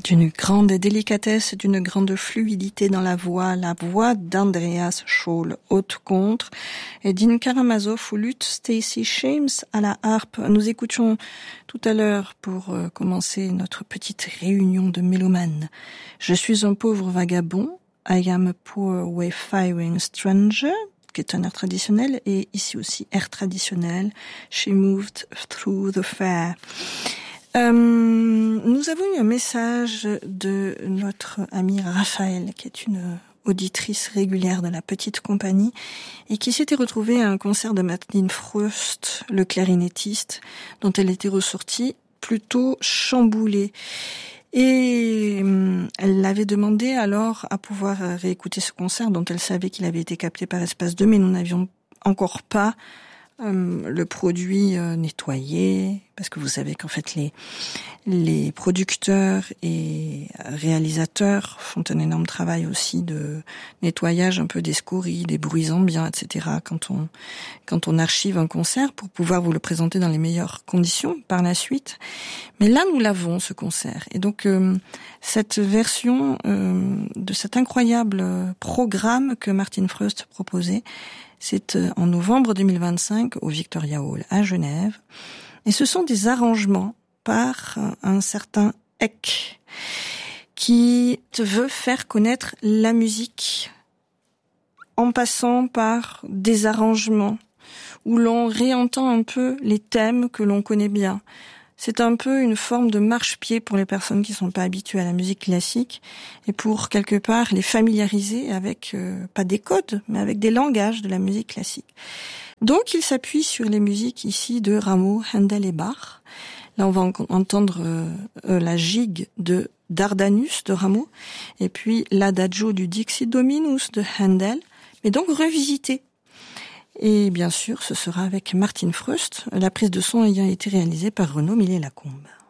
d'une grande délicatesse, d'une grande fluidité dans la voix d'Andreas Scholl, haute contre, et Dean Karamazov au luth, Stacy Shames à la harpe. Nous écoutions tout à l'heure, pour commencer notre petite réunion de mélomanes, Je suis un pauvre vagabond, I am a poor wayfaring stranger, qui est un air traditionnel, et ici aussi air traditionnel, She moved through the fair. Nous avons eu un message de notre amie Raphaël, qui est une auditrice régulière de la petite compagnie, et qui s'était retrouvée à un concert de Martin Fröst, le clarinettiste, dont elle était ressortie plutôt chamboulée. Et elle l'avait demandé alors à pouvoir réécouter ce concert dont elle savait qu'il avait été capté par Espace 2, mais nous n'avions encore pas le produit nettoyé, parce que vous savez qu'en fait les producteurs et réalisateurs font un énorme travail aussi de nettoyage un peu des scories, des bruits ambiants, etc. quand on archive un concert pour pouvoir vous le présenter dans les meilleures conditions par la suite. Mais là, nous l'avons, ce concert. Et donc, cette version de cet incroyable programme que Martin Fröst proposait, c'est en novembre 2025 au Victoria Hall à Genève. Et ce sont des arrangements par un certain Eck qui veut faire connaître la musique en passant par des arrangements où l'on réentend un peu les thèmes que l'on connaît bien. C'est un peu une forme de marche-pied pour les personnes qui ne sont pas habituées à la musique classique et pour quelque part les familiariser avec, pas des codes, mais avec des langages de la musique classique. Donc il s'appuie sur les musiques ici de Rameau, Handel et Bach. Là on va entendre la gigue de Dardanus de Rameau et puis l'adagio du Dixit Dominus de Handel, mais donc revisité. Et bien sûr, ce sera avec Martin Fröst, la prise de son ayant été réalisée par Renaud Millet-Lacombe.